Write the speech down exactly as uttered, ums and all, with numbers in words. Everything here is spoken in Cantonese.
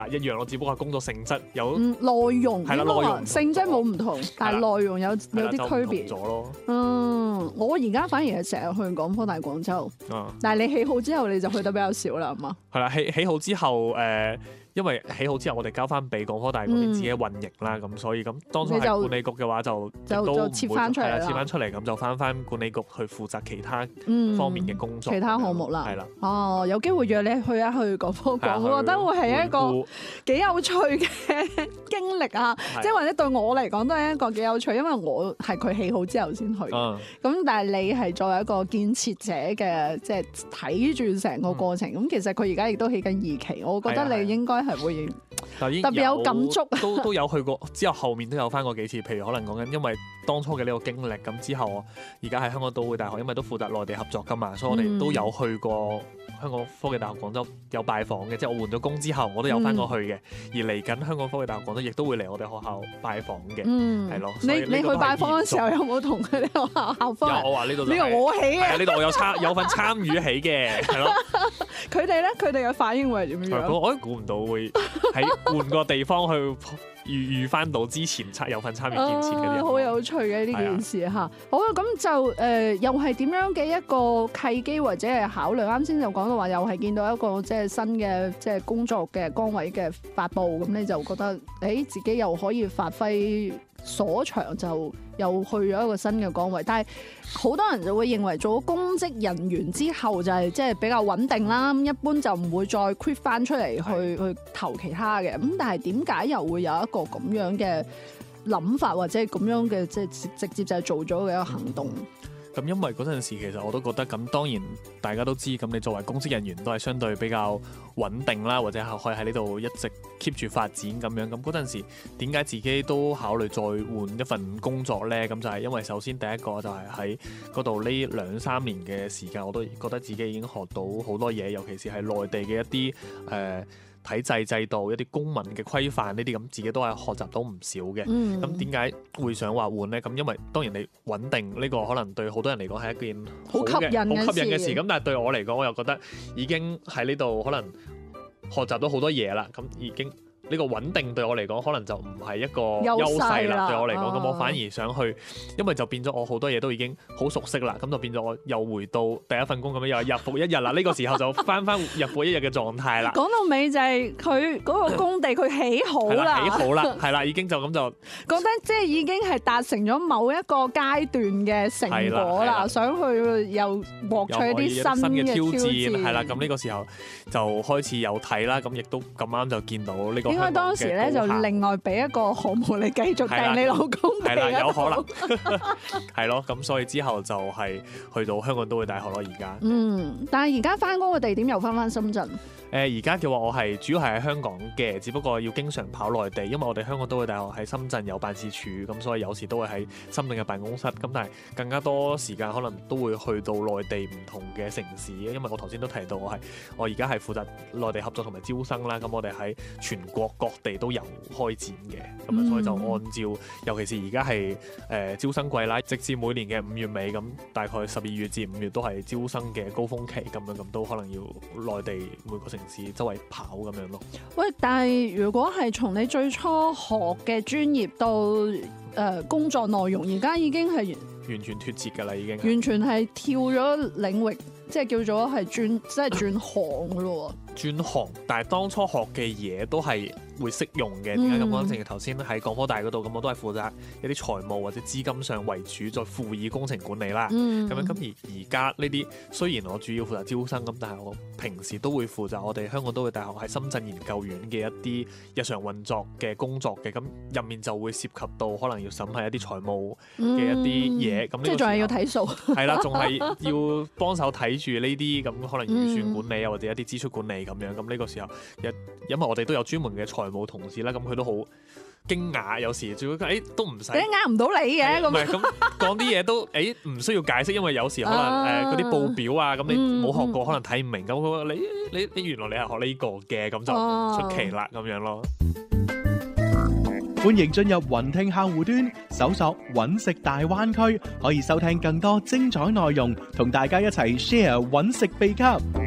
一樣咯，只不過係工作性質有嗯內容係啦，內容性質冇唔同，但係內容有有啲區別咗咯。 嗯，我而家反而係成日去廣科大廣州， 嗯、 但係你起好之後你就去得比較少啦，係嘛？ 係啦，起起好之後誒。呃因為起好之後，我哋交翻俾廣科大嗰邊自己運營啦，咁、嗯、所以咁當初係管理局嘅話就就都就切翻出嚟啦， 切翻出嚟咁就翻翻管理局去負責其他方面嘅工作、 嗯，其他項目啦， 係啦。 哦，有機會約你去一去廣科講，我覺得會係一個幾有趣嘅經歷啊！即係或者對我嚟講都係一個幾有趣，因為我係佢起好之後先去，咁、嗯、但係你係作為一個建設者嘅，即係睇住成個過程。咁、嗯、其實佢而家亦都起緊二期，我覺得你應該係會特別有感觸， 都都有去過，之後後面都有翻過幾次。譬如可能講緊，因為當初嘅呢個經歷，咁之後我而家喺香港都會大學，因為都負責內地合作噶嘛，所以我哋都有去過香港科技大學廣州有拜訪嘅。即係我換咗工之後，我都有翻過去嘅。嗯、而嚟緊香港科技大學廣州亦都會嚟我哋學校拜訪嘅，係、嗯、咯。 你你去拜訪嘅時候有冇同佢哋學校校方？ 有，我話呢度呢個我起嘅， 呢度我有參有份參與起嘅，係咯。 佢哋咧，佢哋嘅反應會係點樣？ 我都估唔到會喺換個地方去遇遇翻到之前參有份參與建設嘅啲， 好、啊、有趣嘅呢件事嚇。好啦，咁就誒、呃、又係點樣嘅一個契機或者係考慮？啱先就講到話，又係見到一個即係新嘅即係工作嘅崗位嘅發布，咁你就覺得誒、欸、自己又可以發揮所長，就又去咗一個新嘅崗位。但係好多人就會認為做咗公職人員之後就係即係比較穩定啦，咁一般就唔會再 quit 翻出嚟去去投其他嘅。咁但係點解又會有一個咁樣嘅諗法，或者係咁樣嘅即係直接就係做咗嘅一個行動？ 咁因為嗰陣時其實我都覺得咁，當然大家都知，咁你作為公職人員都係相對比較穩定啦，或者係可以喺呢度一直 keep 住發展咁樣。咁嗰陣時點解自己都考慮再換一份工作呢？咁就係因為首先第一個就係喺嗰度呢兩三年嘅時間，我都覺得自己已經學到好多嘢，尤其是係內地嘅一啲誒、呃體制制度一啲公民嘅規範呢啲咁，自己都係學習到唔少嘅。咁點解會想話換呢？咁因為當然你穩定呢個可能對好多人嚟講係一件好吸引好吸引嘅事。咁但係對我嚟講，我又覺得已經喺呢度可能學習到好多嘢啦。咁已經。呢個穩定對我嚟講，可能就唔係一個優勢啦。對我嚟講，咁、啊、我反而想去，因為就變咗我好多嘢都已經好熟悉啦。咁就變咗我又回到第一份工咁樣，又係日復一日啦。呢個時候就翻翻日復一日嘅狀態啦。 講到尾就係佢嗰個工地佢起好啦， 起好啦，係啦，已經就咁就覺得即係已經係達成咗某一個階段嘅成果啦。想去又獲取一啲新嘅挑戰， 係啦。咁呢個時候就開始有睇啦。咁亦都咁啱就見到呢個。 應該當時咧就另外俾一個項目你繼續訂你老公係啦，有可能係咯，咁所以之後就係去到香港都會大學咯，而家。嗯， 但係而家翻工嘅地點又翻翻深圳。 誒而家嘅話，我係主要係喺香港嘅，只不過要經常跑內地，因為我哋香港都會大學喺深圳有辦事處，咁所以有時都會喺深圳嘅辦公室。咁但係更加多時間可能都會去到內地唔同嘅城市，因為我頭先都提到我係我而家係負責內地合作同埋招生啦。咁我哋喺全國各地都有開展嘅，咁、嗯、所以就按照，尤其是而家係誒招生季啦，直至每年嘅五月尾，咁大概十二月至五月都係招生嘅高峰期，咁樣咁都可能要內地每個城市周圍跑咁樣咯。 喂，但係如果係從你最初學嘅專業到誒、呃、工作內容，而家已經係完全脫節㗎啦，已經完全係跳咗領域，即係叫做係轉，即係轉行㗎咯。 轉行，但係當初學嘅嘢都係會適用嘅。點解咁講？正如頭先喺廣科大嗰度，咁我都係負責一啲財務或者資金上為主，再輔以工程管理啦。咁、嗯、樣咁而而家呢啲雖然我主要負責招生，咁但係我平時都會負責我哋香港都會大學喺深圳研究院嘅一啲日常運作嘅工作嘅。咁入面就會涉及到可能要審核一啲財務嘅一啲嘢。咁、嗯、即係仲係要睇數。係啦，仲係要幫手睇住呢啲咁可能預算管理啊，或者一啲支出管理咁樣。咁呢個時候，因為我哋都有專門嘅財務同事啦，咁佢都好驚訝，有時仲要誒都唔使， 你呃唔到你嘅咁。 唔係咁講啲嘢都誒唔需要解釋，因為有時可能誒嗰啲報表啊，咁你冇學過，可能睇唔明。咁佢話你你你原來你係學呢個嘅，咁就出奇啦咁樣咯。 歡迎進入雲聽客戶端，搜索揾食大灣區，可以收聽更多精彩內容，同大家一齊 share 揾食秘笈。